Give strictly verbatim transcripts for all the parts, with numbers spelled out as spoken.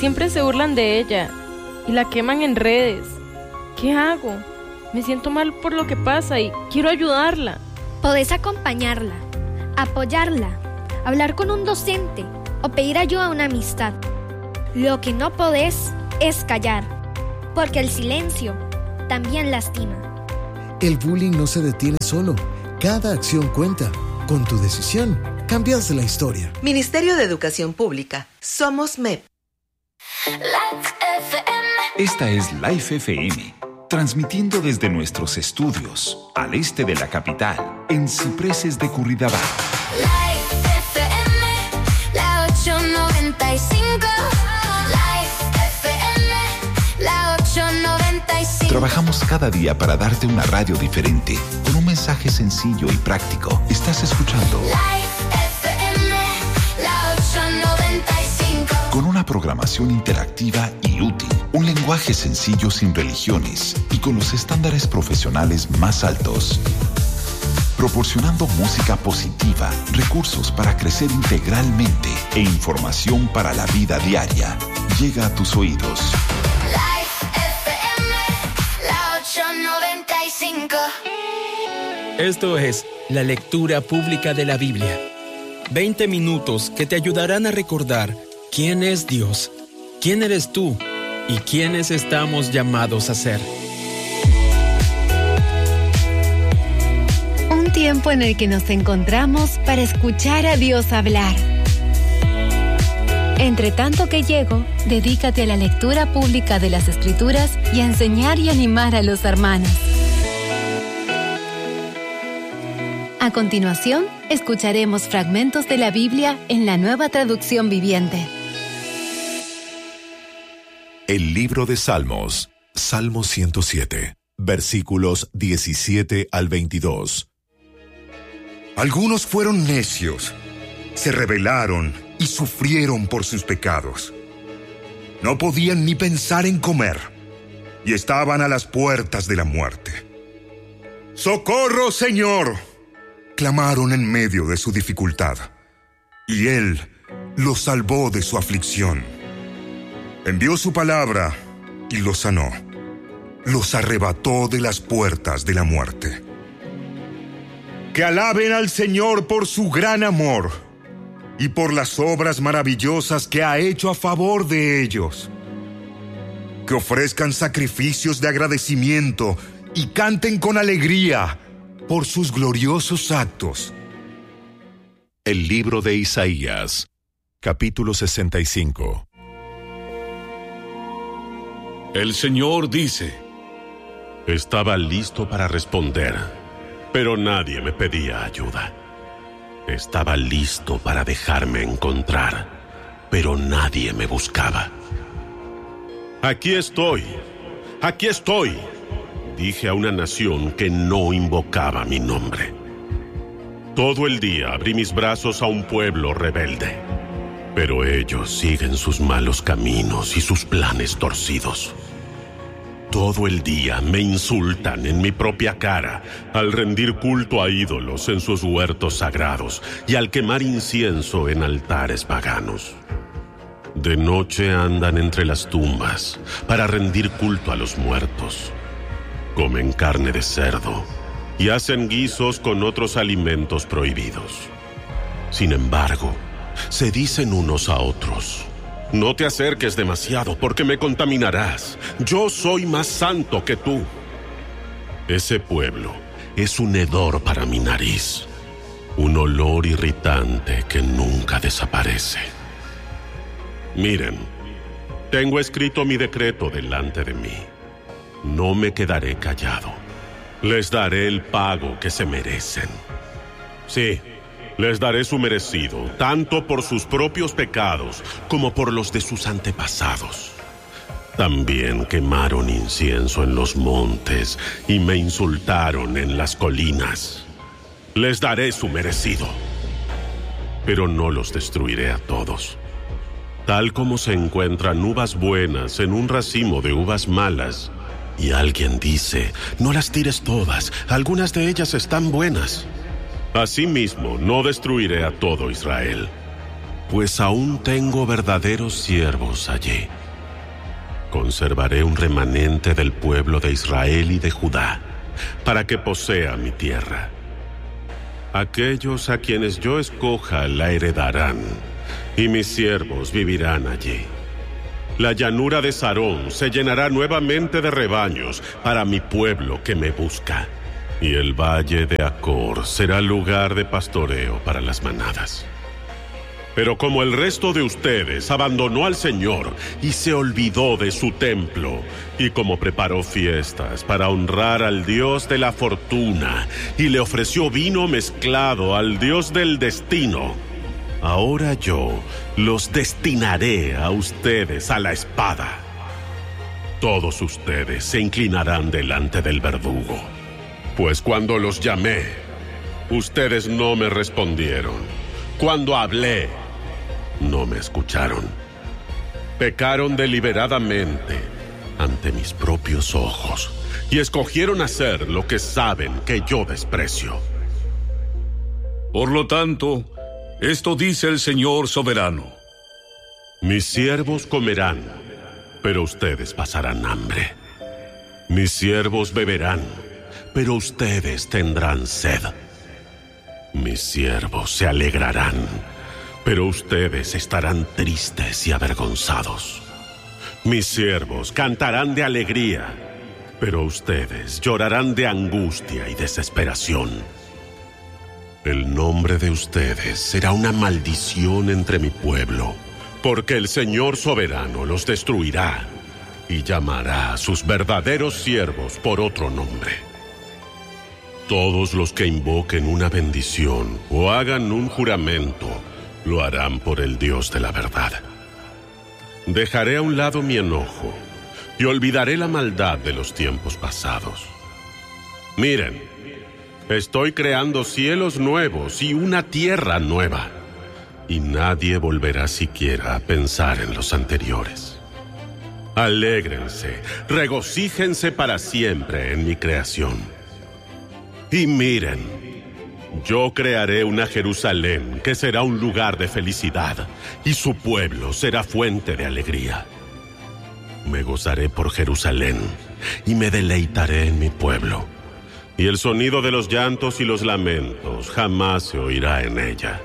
Siempre se burlan de ella y la queman en redes. ¿Qué hago? Me siento mal por lo que pasa y quiero ayudarla. Podés acompañarla, apoyarla, hablar con un docente o pedir ayuda a una amistad. Lo que no podés es callar, porque el silencio también lastima. El bullying no se detiene solo. Cada acción cuenta. Con tu decisión, cambias la historia. Ministerio de Educación Pública. Somos M E P. Esta es Life F M, transmitiendo desde nuestros estudios, al este de la capital, en Cipreses de Curridabat. Life F M, la ochocientos noventa y cinco. Life F M, la ochocientos noventa y cinco. Trabajamos cada día para darte una radio diferente, con un mensaje sencillo y práctico. Estás escuchando Life F M, la ochocientos noventa y cinco. Con una programación interactiva y útil, un lenguaje sencillo sin religiones y con los estándares profesionales más altos. Proporcionando música positiva, recursos para crecer integralmente e información para la vida diaria. Llega a tus oídos. Life F M, la ochocientos noventa y cinco. Esto es la lectura pública de la Biblia. veinte minutos que te ayudarán a recordar quién es Dios, quién eres tú y quiénes estamos llamados a ser. Un tiempo en el que nos encontramos para escuchar a Dios hablar. Entre tanto que llego, dedícate a la lectura pública de las Escrituras y a enseñar y animar a los hermanos. A continuación, escucharemos fragmentos de la Biblia en la Nueva Traducción Viviente. El libro de Salmos, Salmo ciento siete, versículos diecisiete al veintidós. Algunos fueron necios, se rebelaron y sufrieron por sus pecados. No podían ni pensar en comer y estaban a las puertas de la muerte. ¡Socorro, Señor!, clamaron en medio de su dificultad, y Él los salvó de su aflicción. Envió su palabra y los sanó. Los arrebató de las puertas de la muerte. Que alaben al Señor por su gran amor y por las obras maravillosas que ha hecho a favor de ellos. Que ofrezcan sacrificios de agradecimiento y canten con alegría por sus gloriosos actos. El libro de Isaías, capítulo sesenta y cinco. El Señor dice: estaba listo para responder, pero nadie me pedía ayuda. Estaba listo para dejarme encontrar, pero nadie me buscaba. Aquí estoy, aquí estoy, dije a una nación que no invocaba mi nombre. Todo el día abrí mis brazos a un pueblo rebelde, pero ellos siguen sus malos caminos y sus planes torcidos. Todo el día me insultan en mi propia cara al rendir culto a ídolos en sus huertos sagrados y al quemar incienso en altares paganos. De noche andan entre las tumbas para rendir culto a los muertos. Comen carne de cerdo y hacen guisos con otros alimentos prohibidos. Sin embargo, se dicen unos a otros: no te acerques demasiado porque me contaminarás. Yo soy más santo que tú. Ese pueblo es un hedor para mi nariz, un olor irritante que nunca desaparece. Miren, tengo escrito mi decreto delante de mí. No me quedaré callado. Les daré el pago que se merecen. Sí, les daré su merecido, tanto por sus propios pecados como por los de sus antepasados. También quemaron incienso en los montes y me insultaron en las colinas. Les daré su merecido, pero no los destruiré a todos. Tal como se encuentran uvas buenas en un racimo de uvas malas, y alguien dice: no las tires todas, algunas de ellas están buenas. Asimismo, no destruiré a todo Israel, pues aún tengo verdaderos siervos allí. Conservaré un remanente del pueblo de Israel y de Judá, para que posea mi tierra. Aquellos a quienes yo escoja la heredarán, y mis siervos vivirán allí. La llanura de Sarón se llenará nuevamente de rebaños para mi pueblo que me busca, y el valle de Acor será lugar de pastoreo para las manadas. Pero como el resto de ustedes abandonó al Señor y se olvidó de su templo, y como preparó fiestas para honrar al Dios de la fortuna y le ofreció vino mezclado al Dios del destino, ahora yo los destinaré a ustedes a la espada. Todos ustedes se inclinarán delante del verdugo, pues cuando los llamé, ustedes no me respondieron. Cuando hablé, no me escucharon. Pecaron deliberadamente ante mis propios ojos y escogieron hacer lo que saben que yo desprecio. Por lo tanto, esto dice el Señor soberano: mis siervos comerán, pero ustedes pasarán hambre. Mis siervos beberán, pero ustedes tendrán sed. Mis siervos se alegrarán, pero ustedes estarán tristes y avergonzados. Mis siervos cantarán de alegría, pero ustedes llorarán de angustia y desesperación. El nombre de ustedes será una maldición entre mi pueblo, porque el Señor soberano los destruirá y llamará a sus verdaderos siervos por otro nombre. Todos los que invoquen una bendición o hagan un juramento lo harán por el Dios de la verdad. Dejaré a un lado mi enojo y olvidaré la maldad de los tiempos pasados. Miren, estoy creando cielos nuevos y una tierra nueva, y nadie volverá siquiera a pensar en los anteriores. Alégrense, regocíjense para siempre en mi creación. Y miren, yo crearé una Jerusalén que será un lugar de felicidad, y su pueblo será fuente de alegría. Me gozaré por Jerusalén, y me deleitaré en mi pueblo, y el sonido de los llantos y los lamentos jamás se oirá en ella.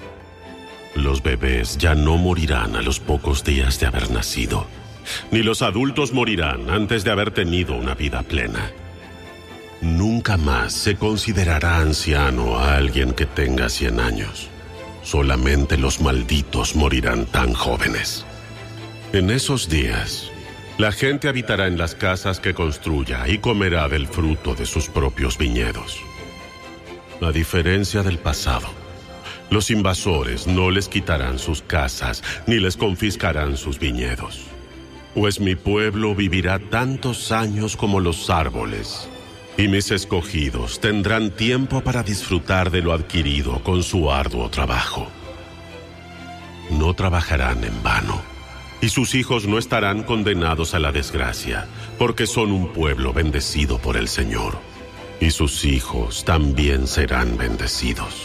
Los bebés ya no morirán a los pocos días de haber nacido, ni los adultos morirán antes de haber tenido una vida plena. Nunca más se considerará anciano a alguien que tenga cien años. Solamente los malditos morirán tan jóvenes. En esos días, la gente habitará en las casas que construya y comerá del fruto de sus propios viñedos. A diferencia del pasado, los invasores no les quitarán sus casas ni les confiscarán sus viñedos, pues mi pueblo vivirá tantos años como los árboles, y mis escogidos tendrán tiempo para disfrutar de lo adquirido con su arduo trabajo. No trabajarán en vano, y sus hijos no estarán condenados a la desgracia, porque son un pueblo bendecido por el Señor, y sus hijos también serán bendecidos.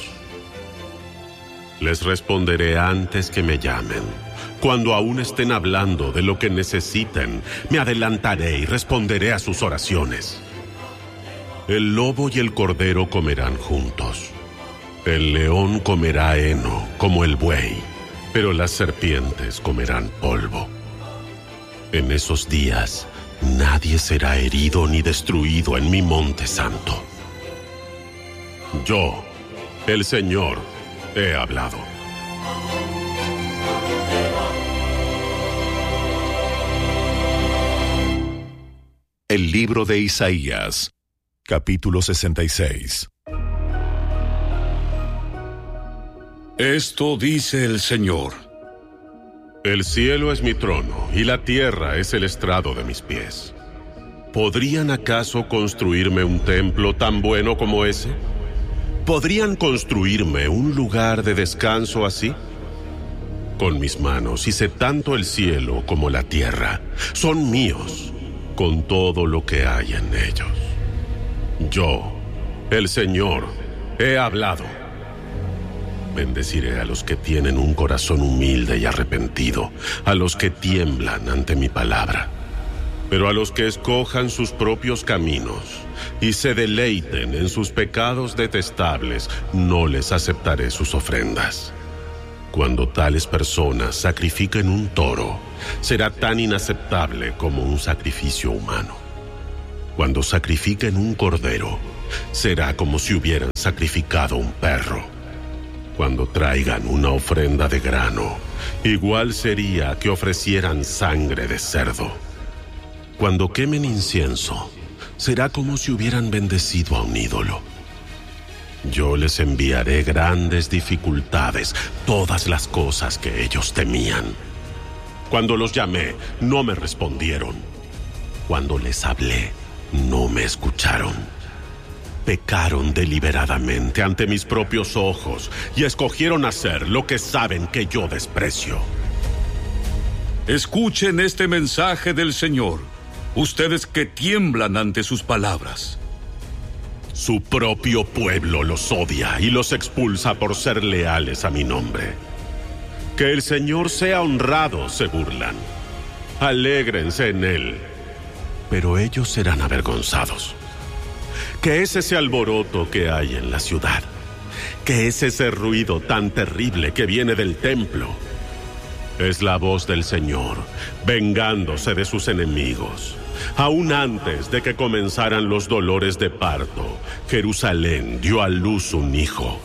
Les responderé antes que me llamen. Cuando aún estén hablando de lo que necesiten, me adelantaré y responderé a sus oraciones. El lobo y el cordero comerán juntos. El león comerá heno como el buey, pero las serpientes comerán polvo. En esos días, nadie será herido ni destruido en mi monte santo. Yo, el Señor, he hablado. El libro de Isaías, capítulo sesenta y seis. Esto dice el Señor: el cielo es mi trono y la tierra es el estrado de mis pies. ¿Podrían acaso construirme un templo tan bueno como ese? ¿Podrían construirme un lugar de descanso así? Con mis manos hice tanto el cielo como la tierra. Son míos, con todo lo que hay en ellos. Yo, el Señor, he hablado. bendeciré a los que tienen un corazón humilde y arrepentido, a los que tiemblan ante mi palabra. Pero a los que escojan sus propios caminos y se deleiten en sus pecados detestables, no les aceptaré sus ofrendas. Cuando tales personas sacrifiquen un toro, será tan inaceptable como un sacrificio humano. Cuando sacrifiquen un cordero, será como si hubieran sacrificado un perro. Cuando traigan una ofrenda de grano, igual sería que ofrecieran sangre de cerdo. Cuando quemen incienso, será como si hubieran bendecido a un ídolo. Yo les enviaré grandes dificultades, todas las cosas que ellos temían. Cuando los llamé, no me respondieron. Cuando les hablé, no me escucharon. Pecaron deliberadamente ante mis propios ojos y escogieron hacer lo que saben que yo desprecio. Escuchen este mensaje del Señor, ustedes que tiemblan ante sus palabras. Su propio pueblo los odia y los expulsa por ser leales a mi nombre. Que el Señor sea honrado, se burlan. Alégrense en Él, pero ellos serán avergonzados. ¿Qué es ese alboroto que hay en la ciudad? ¿Qué es ese ruido tan terrible que viene del templo? Es la voz del Señor, vengándose de sus enemigos. Aún antes de que comenzaran los dolores de parto, Jerusalén dio a luz un hijo.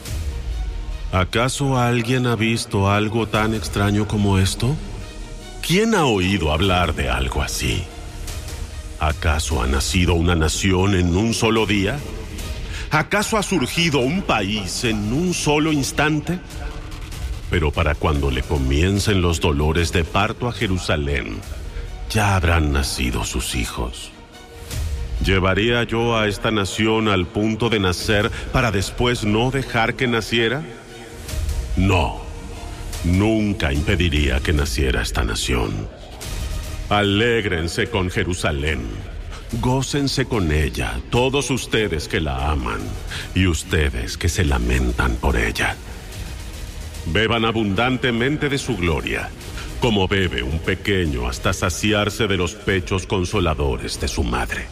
¿Acaso alguien ha visto algo tan extraño como esto? ¿Quién ha oído hablar de algo así? ¿Acaso ha nacido una nación en un solo día? ¿Acaso ha surgido un país en un solo instante? Pero para cuando le comiencen los dolores de parto a Jerusalén, ya habrán nacido sus hijos. ¿Llevaría yo a esta nación al punto de nacer para después no dejar que naciera? No, nunca impediría que naciera esta nación. Alégrense con Jerusalén, gócense con ella, todos ustedes que la aman y ustedes que se lamentan por ella. Beban abundantemente de su gloria, como bebe un pequeño hasta saciarse de los pechos consoladores de su madre.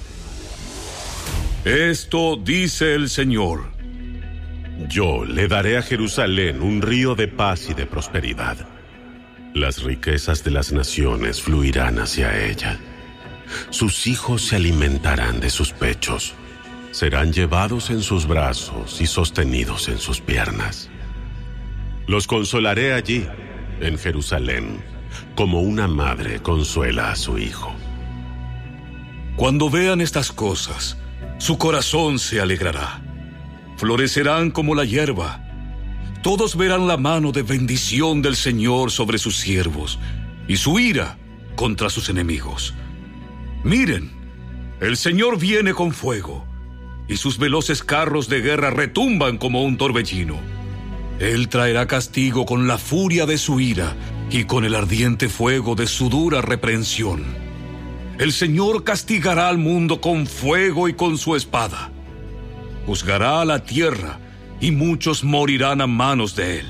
Esto dice el Señor. Yo le daré a Jerusalén un río de paz y de prosperidad. Las riquezas de las naciones fluirán hacia ella. Sus hijos se alimentarán de sus pechos. Serán llevados en sus brazos y sostenidos en sus piernas. Los consolaré allí, en Jerusalén, como una madre consuela a su hijo. Cuando vean estas cosas, su corazón se alegrará. Florecerán como la hierba. Todos verán la mano de bendición del Señor sobre sus siervos y su ira contra sus enemigos. Miren, el Señor viene con fuego y sus veloces carros de guerra retumban como un torbellino. Él traerá castigo con la furia de su ira y con el ardiente fuego de su dura reprensión. El Señor castigará al mundo con fuego y con su espada. Juzgará a la tierra y muchos morirán a manos de él.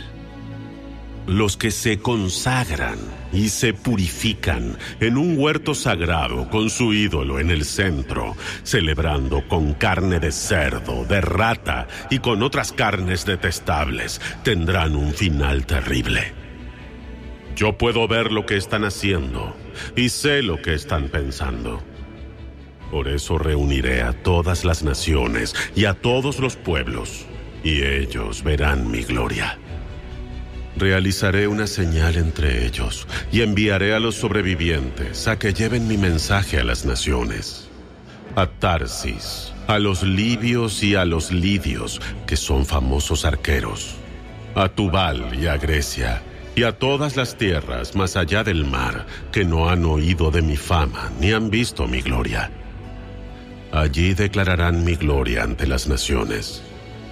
Los que se consagran y se purifican en un huerto sagrado con su ídolo en el centro, celebrando con carne de cerdo, de rata y con otras carnes detestables, tendrán un final terrible. Yo puedo ver lo que están haciendo y sé lo que están pensando. Por eso reuniré a todas las naciones y a todos los pueblos, y ellos verán mi gloria. Realizaré una señal entre ellos y enviaré a los sobrevivientes a que lleven mi mensaje a las naciones. A Tarsis, a los libios y a los lidios, que son famosos arqueros. A Tubal y a Grecia, y a todas las tierras más allá del mar, que no han oído de mi fama ni han visto mi gloria. Allí declararán mi gloria ante las naciones.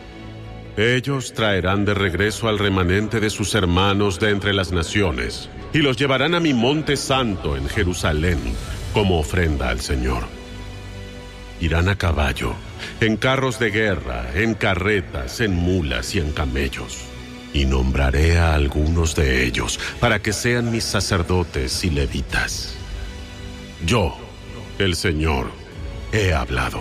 Ellos traerán de regreso al remanente de sus hermanos de entre las naciones y los llevarán a mi monte santo en Jerusalén como ofrenda al Señor. Irán a caballo, en carros de guerra, en carretas, en mulas y en camellos. y nombraré a algunos de ellos para que sean mis sacerdotes y levitas. Yo, el Señor, he hablado.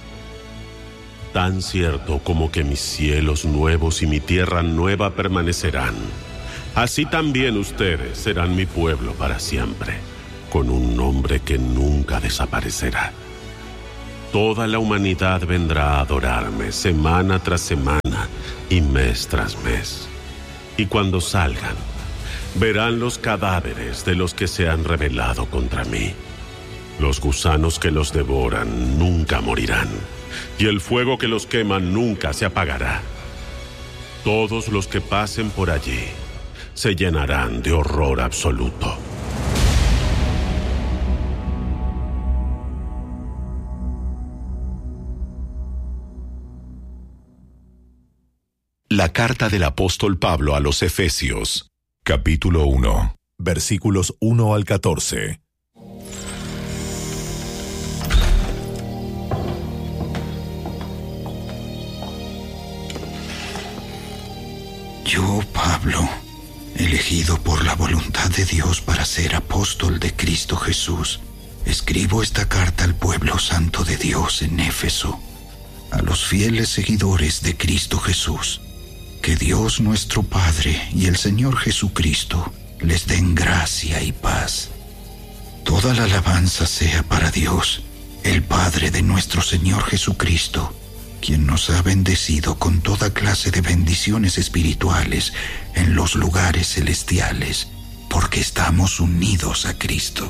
Tan cierto como que mis cielos nuevos y mi tierra nueva permanecerán, así también ustedes serán mi pueblo para siempre, con un nombre que nunca desaparecerá. Toda la humanidad vendrá a adorarme semana tras semana y mes tras mes. Y cuando salgan, verán los cadáveres de los que se han rebelado contra mí. Los gusanos que los devoran nunca morirán, y el fuego que los quema nunca se apagará. Todos los que pasen por allí se llenarán de horror absoluto. La carta del apóstol Pablo a los Efesios, capítulo uno, versículos uno al catorce. Yo, Pablo, elegido por la voluntad de Dios para ser apóstol de Cristo Jesús, escribo esta carta al pueblo santo de Dios en Éfeso, a los fieles seguidores de Cristo Jesús. Que Dios nuestro Padre y el Señor Jesucristo les den gracia y paz. Toda la alabanza sea para Dios, el Padre de nuestro Señor Jesucristo, quien nos ha bendecido con toda clase de bendiciones espirituales en los lugares celestiales, porque estamos unidos a Cristo.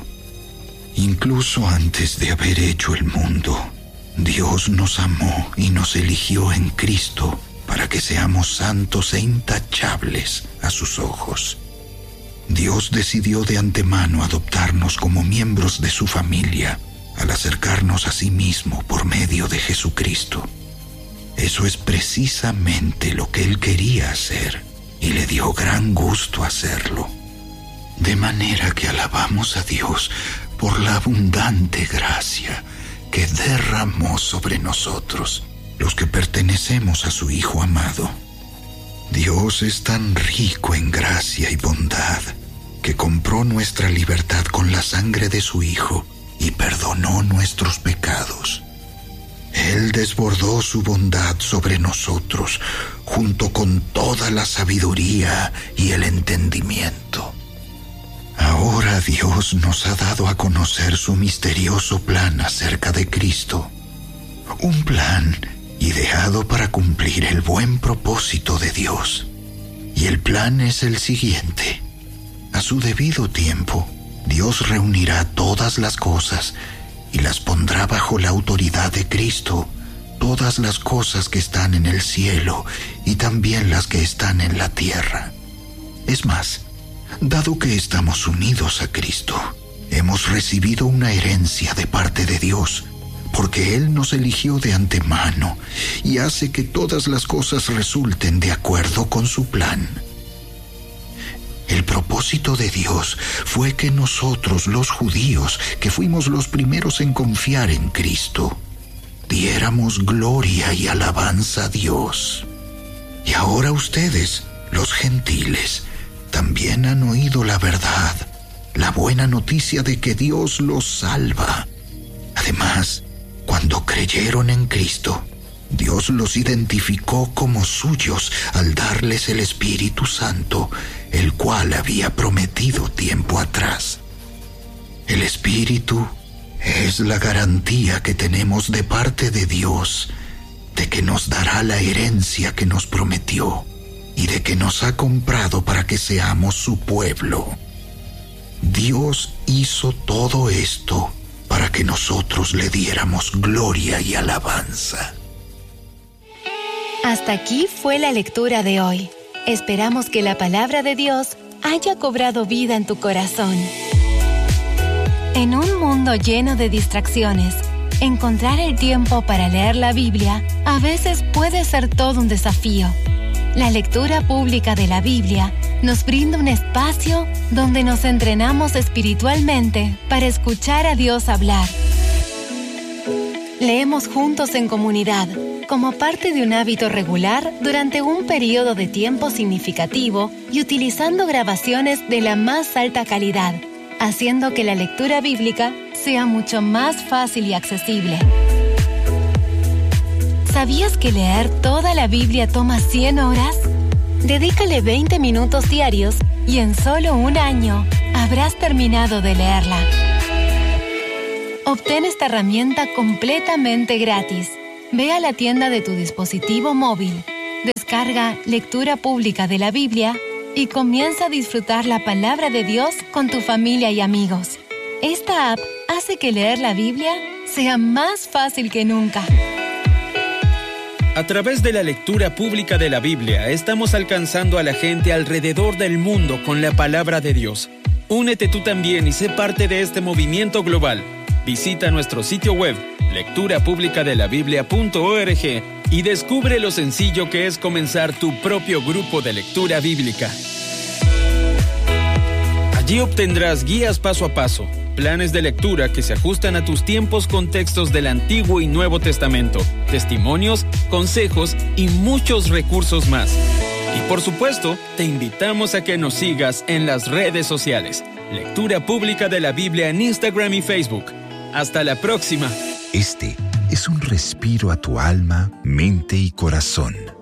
Incluso antes de haber hecho el mundo, Dios nos amó y nos eligió en Cristo para que seamos santos e intachables a sus ojos. Dios decidió de antemano adoptarnos como miembros de su familia al acercarnos a sí mismo por medio de Jesucristo. Eso es precisamente lo que Él quería hacer y le dio gran gusto hacerlo. De manera que alabamos a Dios por la abundante gracia que derramó sobre nosotros, los que pertenecemos a su Hijo amado. Dios es tan rico en gracia y bondad que compró nuestra libertad con la sangre de su Hijo y perdonó nuestros pecados. Él desbordó su bondad sobre nosotros junto con toda la sabiduría y el entendimiento. Ahora Dios nos ha dado a conocer su misterioso plan acerca de Cristo, un plan ideado para cumplir el buen propósito de Dios. Y el plan es el siguiente: a su debido tiempo, Dios reunirá todas las cosas y las pondrá bajo la autoridad de Cristo, todas las cosas que están en el cielo y también las que están en la tierra. Es más, dado que estamos unidos a Cristo, hemos recibido una herencia de parte de Dios, porque Él nos eligió de antemano y hace que todas las cosas resulten de acuerdo con su plan. El propósito de Dios fue que nosotros, los judíos, que fuimos los primeros en confiar en Cristo, diéramos gloria y alabanza a Dios. Y ahora ustedes, los gentiles, también han oído la verdad, la buena noticia de que Dios los salva. Además, cuando creyeron en Cristo, Dios los identificó como suyos al darles el Espíritu Santo, el cual había prometido tiempo atrás. El Espíritu es la garantía que tenemos de parte de Dios de que nos dará la herencia que nos prometió y de que nos ha comprado para que seamos su pueblo. Dios hizo todo esto para que nosotros le diéramos gloria y alabanza. Hasta aquí fue la lectura de hoy. Esperamos que la palabra de Dios haya cobrado vida en tu corazón. En un mundo lleno de distracciones, encontrar el tiempo para leer la Biblia a veces puede ser todo un desafío. La lectura pública de la Biblia nos brinda un espacio donde nos entrenamos espiritualmente para escuchar a Dios hablar. Leemos juntos en comunidad, como parte de un hábito regular durante un periodo de tiempo significativo y utilizando grabaciones de la más alta calidad, haciendo que la lectura bíblica sea mucho más fácil y accesible. ¿Sabías que leer toda la Biblia toma cien horas? Dedícale veinte minutos diarios y en solo un año habrás terminado de leerla. Obtén esta herramienta completamente gratis. Ve a la tienda de tu dispositivo móvil, descarga Lectura Pública de la Biblia y comienza a disfrutar la palabra de Dios con tu familia y amigos. Esta app hace que leer la Biblia sea más fácil que nunca. A través de la lectura pública de la Biblia, estamos alcanzando a la gente alrededor del mundo con la palabra de Dios. Únete tú también y sé parte de este movimiento global. Visita nuestro sitio web, lectura pública de la biblia punto org, y descubre lo sencillo que es comenzar tu propio grupo de lectura bíblica. Allí obtendrás guías paso a paso, planes de lectura que se ajustan a tus tiempos con textos del Antiguo y Nuevo Testamento, testimonios, consejos y muchos recursos más. Y por supuesto, te invitamos a que nos sigas en las redes sociales. Lectura Pública de la Biblia en Instagram y Facebook. Hasta la próxima. Este es un respiro a tu alma, mente y corazón.